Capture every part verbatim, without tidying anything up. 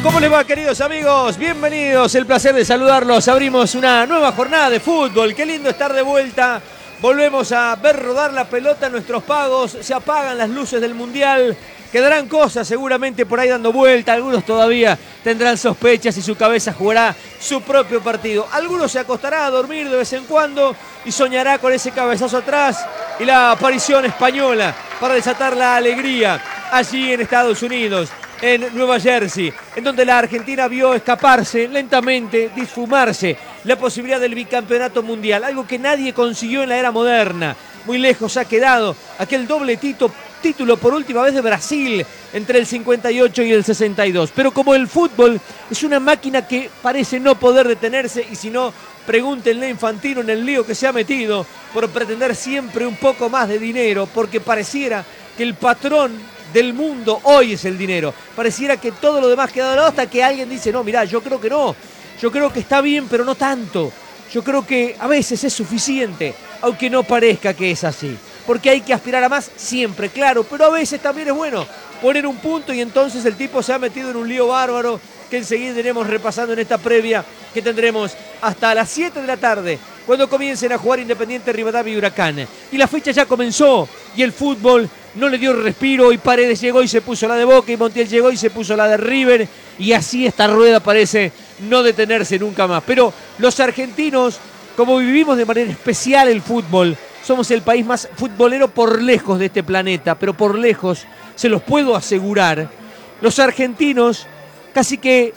¿Cómo les va, queridos amigos? Bienvenidos, el placer de saludarlos. Abrimos una nueva jornada de fútbol. Qué lindo estar de vuelta. Volvemos a ver rodar la pelota en nuestros pagos. Se apagan las luces del Mundial. Quedarán cosas seguramente por ahí dando vuelta. Algunos todavía tendrán sospechas y su cabeza jugará su propio partido. Algunos se acostará a dormir de vez en cuando y soñará con ese cabezazo atrás y la aparición española para desatar la alegría allí en Estados Unidos, en Nueva Jersey, en donde la Argentina vio escaparse lentamente, disfumarse la posibilidad del bicampeonato mundial, algo que nadie consiguió en la era moderna. Muy lejos ha quedado aquel doble tito, título por última vez de Brasil entre el cincuenta y ocho y el sesenta y dos. Pero como el fútbol es una máquina que parece no poder detenerse, y si no, pregúntenle a Infantino en el lío que se ha metido por pretender siempre un poco más de dinero, porque pareciera que el patrón del mundo hoy es el dinero. Pareciera que todo lo demás queda de lado hasta que alguien dice, no, mirá, yo creo que no. Yo creo que está bien, pero no tanto. Yo creo que a veces es suficiente, aunque no parezca que es así. Porque hay que aspirar a más siempre, claro, pero a veces también es bueno poner un punto y entonces el tipo se ha metido en un lío bárbaro que enseguida iremos repasando en esta previa que tendremos hasta las siete de la tarde, cuando comiencen a jugar Independiente, Rivadavia y Huracán. Y la fecha ya comenzó y el fútbol no le dio respiro y Paredes llegó y se puso la de Boca y Montiel llegó y se puso la de River, y así esta rueda parece no detenerse nunca más. Pero los argentinos, como vivimos de manera especial el fútbol, somos el país más futbolero por lejos de este planeta, pero por lejos, se los puedo asegurar. Los argentinos casi que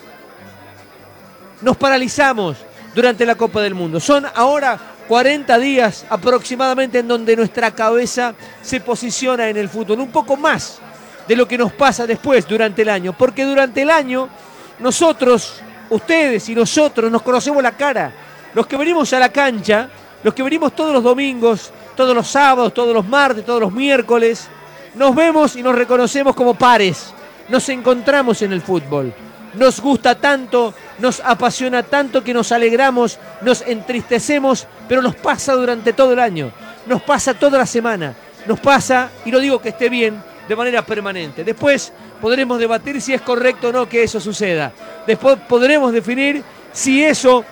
nos paralizamos durante la Copa del Mundo. Son ahora cuarenta días aproximadamente en donde nuestra cabeza se posiciona en el fútbol. Un poco más de lo que nos pasa después durante el año. Porque durante el año nosotros, ustedes y nosotros nos conocemos la cara. Los que venimos a la cancha, los que venimos todos los domingos, todos los sábados, todos los martes, todos los miércoles, nos vemos y nos reconocemos como pares. Nos encontramos en el fútbol. Nos gusta tanto, nos apasiona tanto que nos alegramos, nos entristecemos, pero nos pasa durante todo el año, nos pasa toda la semana, nos pasa, y no digo que esté bien, de manera permanente. Después podremos debatir si es correcto o no que eso suceda. Después podremos definir si eso,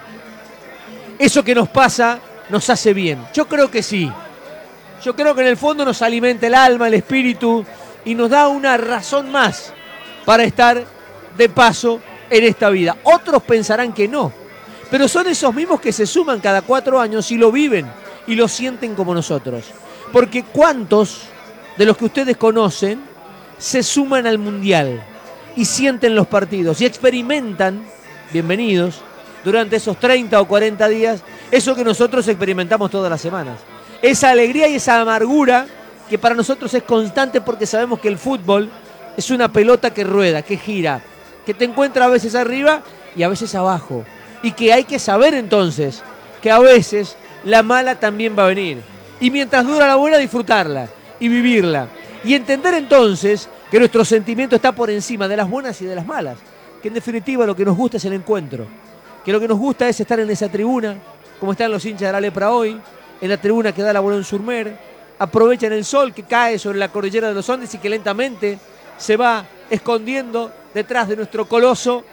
eso que nos pasa nos hace bien. Yo creo que sí. Yo creo que en el fondo nos alimenta el alma, el espíritu, y nos da una razón más para estar de paso en esta vida. Otros pensarán que no, pero son esos mismos que se suman cada cuatro años y lo viven y lo sienten como nosotros. Porque ¿cuántos de los que ustedes conocen se suman al Mundial y sienten los partidos y experimentan, bienvenidos, durante esos treinta o cuarenta días, eso que nosotros experimentamos todas las semanas? Esa alegría y esa amargura que para nosotros es constante, porque sabemos que el fútbol es una pelota que rueda, que gira, que te encuentra a veces arriba y a veces abajo. Y que hay que saber entonces que a veces la mala también va a venir. Y mientras dura la buena, disfrutarla y vivirla. Y entender entonces que nuestro sentimiento está por encima de las buenas y de las malas. Que en definitiva lo que nos gusta es el encuentro. Que lo que nos gusta es estar en esa tribuna, como están los hinchas de la Lepra hoy, en la tribuna que da la Boulogne-sur-Mer. Aprovechan el sol que cae sobre la cordillera de los Andes y que lentamente se va escondiendo detrás de nuestro coloso,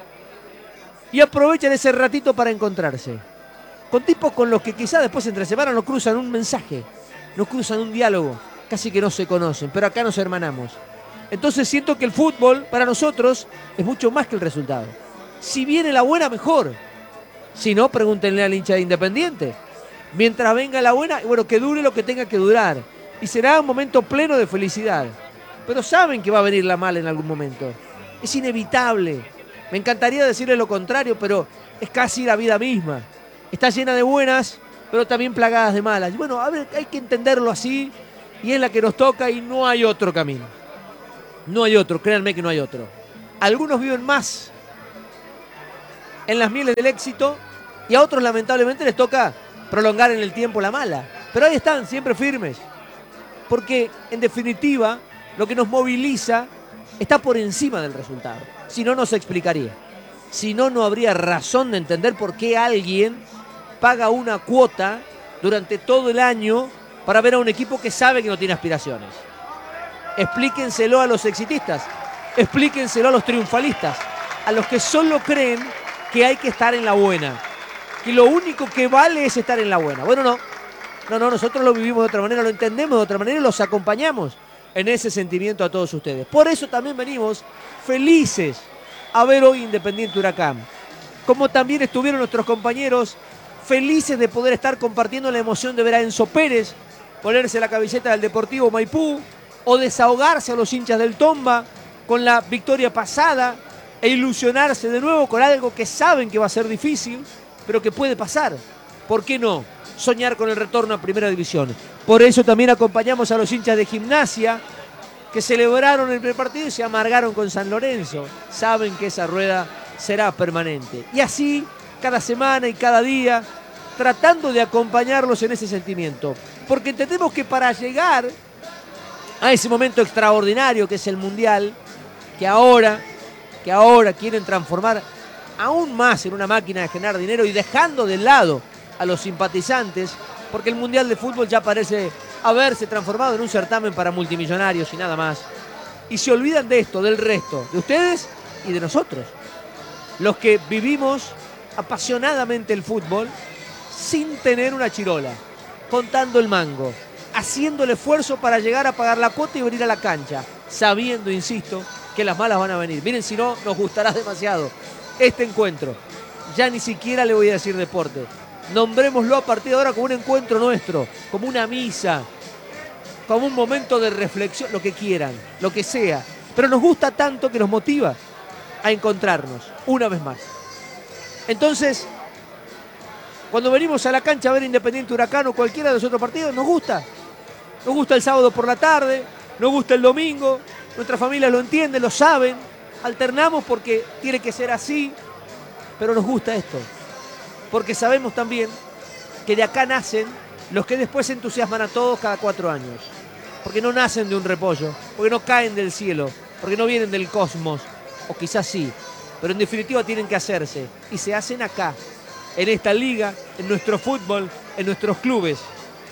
y aprovechan ese ratito para encontrarse con tipos con los que quizás después entre semana nos cruzan un mensaje, nos cruzan un diálogo, casi que no se conocen, pero acá nos hermanamos. Entonces siento que el fútbol para nosotros es mucho más que el resultado. Si viene la buena, mejor. Si no, pregúntenle al hincha de Independiente. Mientras venga la buena, bueno, que dure lo que tenga que durar, y será un momento pleno de felicidad. Pero saben que va a venir la mala en algún momento. Es inevitable. Me encantaría decirles lo contrario, pero es casi la vida misma. Está llena de buenas, pero también plagadas de malas. Y bueno, a ver, hay que entenderlo así, y es la que nos toca y no hay otro camino. No hay otro, créanme que no hay otro. Algunos viven más en las mieles del éxito y a otros lamentablemente les toca prolongar en el tiempo la mala. Pero ahí están, siempre firmes. Porque en definitiva lo que nos moviliza está por encima del resultado. Si no, no se explicaría. Si no, no habría razón de entender por qué alguien paga una cuota durante todo el año para ver a un equipo que sabe que no tiene aspiraciones. Explíquenselo a los exitistas, explíquenselo a los triunfalistas, a los que solo creen que hay que estar en la buena, que lo único que vale es estar en la buena. Bueno, no, no, no, nosotros lo vivimos de otra manera, lo entendemos de otra manera y los acompañamos en ese sentimiento a todos ustedes. Por eso también venimos felices a ver hoy Independiente Huracán, como también estuvieron nuestros compañeros felices de poder estar compartiendo la emoción de ver a Enzo Pérez ponerse la camiseta del Deportivo Maipú o desahogarse a los hinchas del Tomba con la victoria pasada e ilusionarse de nuevo con algo que saben que va a ser difícil, pero que puede pasar. ¿Por qué no? Soñar con el retorno a Primera División. Por eso también acompañamos a los hinchas de Gimnasia que celebraron el prepartido y se amargaron con San Lorenzo. Saben que esa rueda será permanente. Y así, cada semana y cada día, tratando de acompañarlos en ese sentimiento. Porque entendemos que para llegar a ese momento extraordinario que es el Mundial, que ahora, que ahora quieren transformar aún más en una máquina de generar dinero y dejando de lado a los simpatizantes, porque el Mundial de Fútbol ya parece haberse transformado en un certamen para multimillonarios y nada más. Y se olvidan de esto, del resto, de ustedes y de nosotros, los que vivimos apasionadamente el fútbol sin tener una chirola, contando el mango, haciendo el esfuerzo para llegar a pagar la cuota y venir a la cancha, sabiendo, insisto, que las malas van a venir. Miren, si no, nos gustará demasiado este encuentro. Ya ni siquiera le voy a decir deporte. Nombrémoslo a partir de ahora como un encuentro nuestro, como una misa, como un momento de reflexión, lo que quieran, lo que sea. Pero nos gusta tanto que nos motiva a encontrarnos una vez más. Entonces, cuando venimos a la cancha a ver Independiente Huracán o cualquiera de los otros partidos, nos gusta. Nos gusta el sábado por la tarde, nos gusta el domingo, nuestra familia lo entiende, lo saben. Alternamos porque tiene que ser así, pero nos gusta esto. Porque sabemos también que de acá nacen los que después entusiasman a todos cada cuatro años. Porque no nacen de un repollo, porque no caen del cielo, porque no vienen del cosmos, o quizás sí, pero en definitiva tienen que hacerse. Y se hacen acá, en esta liga, en nuestro fútbol, en nuestros clubes.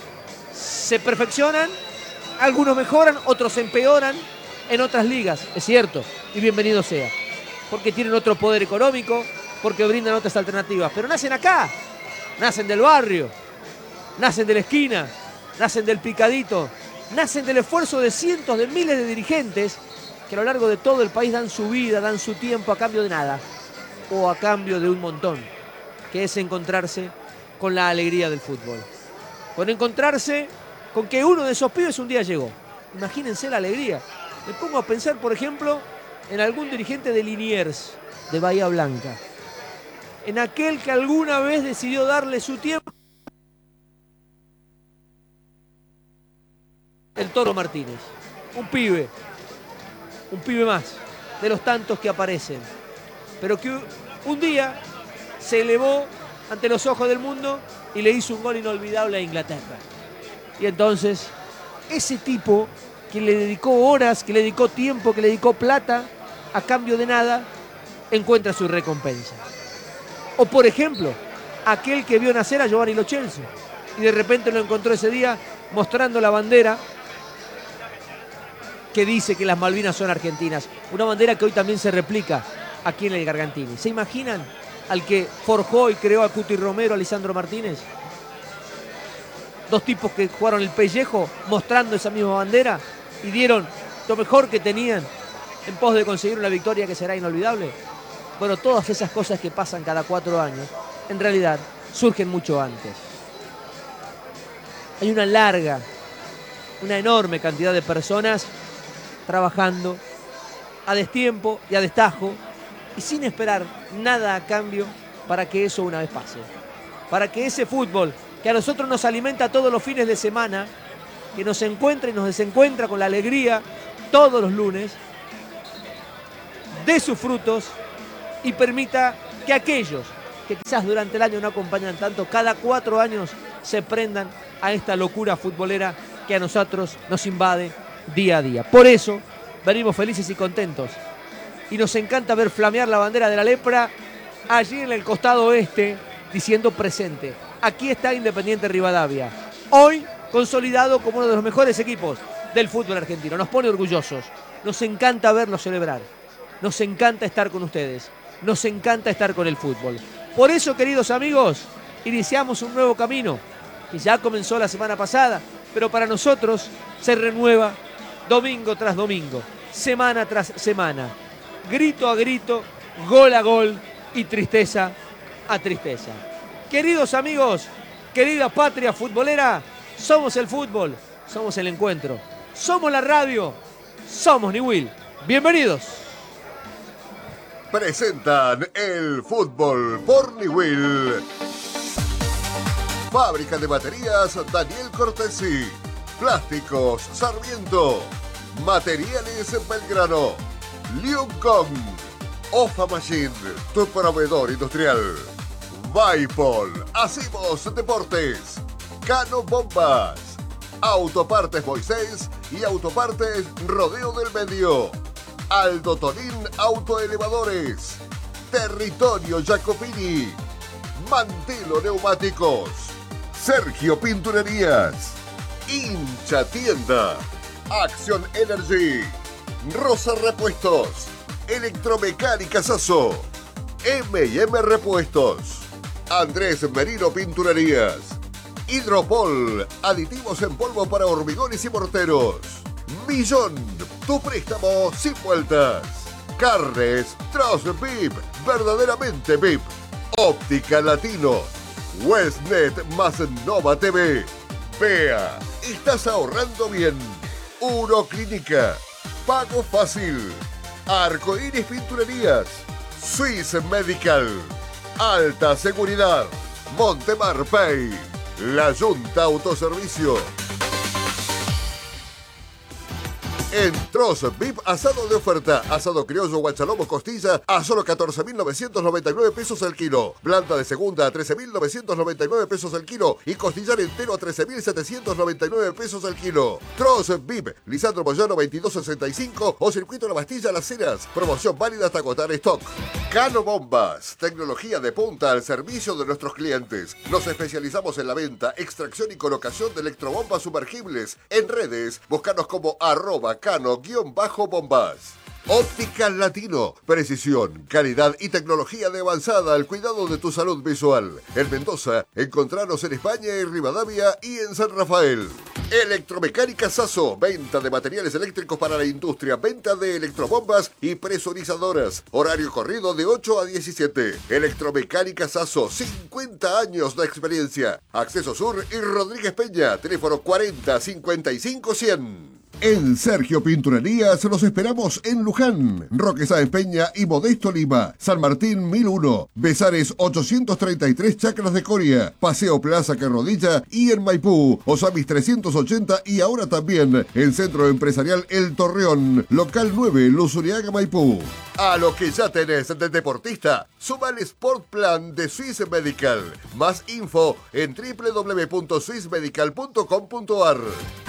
Se perfeccionan, algunos mejoran, otros empeoran en otras ligas, es cierto, y bienvenido sea. Porque tienen otro poder económico, porque brindan otras alternativas. Pero nacen acá, nacen del barrio, nacen de la esquina, nacen del picadito, nacen del esfuerzo de cientos de miles de dirigentes que a lo largo de todo el país dan su vida, dan su tiempo a cambio de nada, o a cambio de un montón, que es encontrarse con la alegría del fútbol. Con encontrarse con que uno de esos pibes un día llegó. Imagínense la alegría. Me pongo a pensar, por ejemplo, en algún dirigente de Liniers, de Bahía Blanca. En aquel que alguna vez decidió darle su tiempo. El Toro Martínez. Un pibe. Un pibe más. De los tantos que aparecen. Pero que un día se elevó ante los ojos del mundo y le hizo un gol inolvidable a Inglaterra. Y entonces, ese tipo que le dedicó horas, que le dedicó tiempo, que le dedicó plata, a cambio de nada, encuentra su recompensa. O por ejemplo, aquel que vio nacer a Giovanni Lo Celso y de repente lo encontró ese día mostrando la bandera que dice que las Malvinas son argentinas. Una bandera que hoy también se replica aquí en el Gargantini. ¿Se imaginan al que forjó y creó a Cuti Romero, a Lisandro Martínez? Dos tipos que jugaron el pellejo mostrando esa misma bandera y dieron lo mejor que tenían en pos de conseguir una victoria que será inolvidable. Bueno, todas esas cosas que pasan cada cuatro años, en realidad, surgen mucho antes. Hay una larga, una enorme cantidad de personas trabajando a destiempo y a destajo y sin esperar nada a cambio para que eso una vez pase. Para que ese fútbol que a nosotros nos alimenta todos los fines de semana, que nos encuentra y nos desencuentra con la alegría todos los lunes, dé sus frutos y permita que aquellos que quizás durante el año no acompañan tanto, cada cuatro años se prendan a esta locura futbolera que a nosotros nos invade día a día. Por eso venimos felices y contentos. Y nos encanta ver flamear la bandera de la lepra allí en el costado oeste, diciendo presente. Aquí está Independiente Rivadavia, hoy consolidado como uno de los mejores equipos del fútbol argentino. Nos pone orgullosos, nos encanta verlo celebrar, nos encanta estar con ustedes. nos encanta estar con el fútbol. Por eso, queridos amigos, iniciamos un nuevo camino que ya comenzó la semana pasada, pero para nosotros se renueva domingo tras domingo, semana tras semana, grito a grito, gol a gol y tristeza a tristeza. Queridos amigos, querida patria futbolera, somos el fútbol, somos el encuentro, somos la radio, somos Newell. Bienvenidos. Presentan el fútbol por Newell. Fábrica de baterías Daniel Cortesi. Plásticos Sarmiento. Materiales Belgrano. Liu Kong. Ofa Machine, tu proveedor industrial. Vaipol, Hacemos Deportes. Cano Bombas. Autopartes Moisés y Autopartes Rodeo del Medio. Aldo Tonín Autoelevadores. Territorio Jacopini. Mantelo Neumáticos. Sergio Pinturerías. Hincha Tienda. Acción Energy. Rosa Repuestos. Electromecánica Sasso. eme y eme Repuestos. Andrés Merino Pinturerías. Hidropol. Aditivos en polvo para hormigones y morteros. Millón. Tu préstamo sin vueltas. Carnes Tross V I P. Verdaderamente V I P. Óptica Latino. Westnet más Nova T V. Vea. Estás ahorrando bien. Uroclínica. Pago fácil. Arcoíris Pinturerías. Swiss Medical. Alta Seguridad. Montemar Pay. La Junta Autoservicio. En Tross V I P, asado de oferta. Asado criollo, guachalomo, costilla a solo catorce mil novecientos noventa y nueve pesos el kilo. Blanda de segunda a trece mil novecientos noventa y nueve pesos el kilo. Y costillar entero a trece mil setecientos noventa y nueve pesos el kilo. Tross V I P, Lisandro Moyano veintidós sesenta y cinco o Circuito La Bastilla Las Heras. Promoción válida hasta agotar stock. Cano Bombas, tecnología de punta al servicio de nuestros clientes. Nos especializamos en la venta, extracción y colocación de electrobombas sumergibles. En redes, búscanos como arroba cano-bombas. Óptica Latino. Precisión, calidad y tecnología de avanzada al cuidado de tu salud visual. En Mendoza, encontranos en España y Rivadavia y en San Rafael. Electromecánica Sasso. Venta de materiales eléctricos para la industria. Venta de electrobombas y presurizadoras. Horario corrido de ocho a diecisiete. Electromecánica Sasso. cincuenta años de experiencia. Acceso Sur y Rodríguez Peña. Teléfono cuarenta cincuenta y cinco cien. En Sergio Pinturerías los esperamos en Luján, Roque Sáenz Peña y Modesto Lima, San Martín mil uno, Besares ochocientos treinta y tres Chacras de Coria, Paseo Plaza Carrodilla y en Maipú, Osamis trescientos ochenta y ahora también en Centro Empresarial El Torreón, Local nueve, Luzuriaga, Maipú. A lo que ya tenés de deportista, suma el Sport Plan de Swiss Medical. Más info en doble u doble u doble u punto swiss medical punto com punto a r.